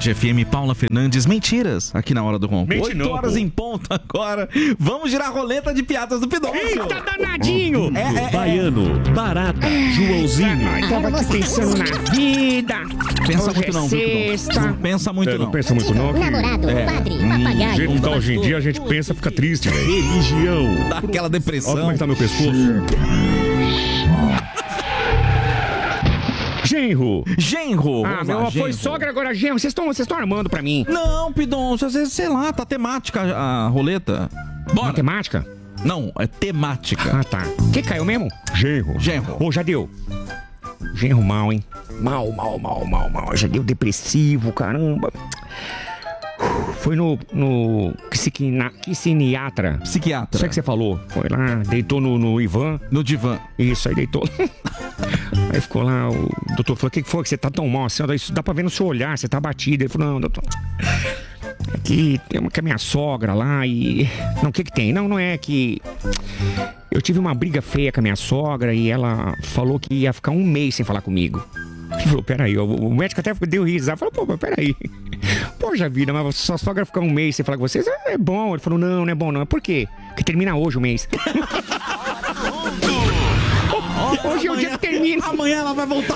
Tarde FM, Paula Fernandes, mentiras, aqui na Hora do Ronco. 8 horas em ponto agora. Vamos girar a roleta de piadas do Pidoncio. Eita, danadinho! Baiano, Barata, Joãozinho. Tava aqui pensando na vida. Pensa Hoje muito é não, viu, sexta. Pidoncio? Não pensa muito Não não. pensa muito não. Que... Namorado, padre, papagaio. Do jeito que tá hoje em dia, a gente pensa, fica triste, velho. Religião. Dá aquela depressão. Olha como é que tá meu pescoço. Genro. Genro. Ah, vamos meu lá, avô foi genro. sogra, agora genro. Vocês estão armando pra mim. Não, Pidoncio, às vezes, sei lá, tá temática a roleta. Bora. Matemática? Não, é temática. Ah, tá. Que caiu mesmo? Genro. Genro. Ô, já deu. Genro mal, hein? Mal. Já deu depressivo, caramba. Foi no psiquiatra. Psiquiatra. Isso é que você falou. Foi lá, deitou no Ivan. No divã. Isso, aí deitou. Aí ficou lá, o doutor falou, o que foi que você tá tão mal assim? Isso dá pra ver no seu olhar, você tá batido. Ele falou, não, doutor, aqui tem uma que é minha sogra lá e... Não, o que tem? Não é que... Eu tive uma briga feia com a minha sogra e ela falou que ia ficar um mês sem falar comigo. Ele falou, peraí, o médico até deu risada. Falou, pô, mas peraí. Poxa vida, mas sua sogra ficar um mês sem falar com vocês é bom. Ele falou, não é bom não. Por quê? Porque termina hoje o mês. Hoje é o dia que termina. Amanhã ela vai voltar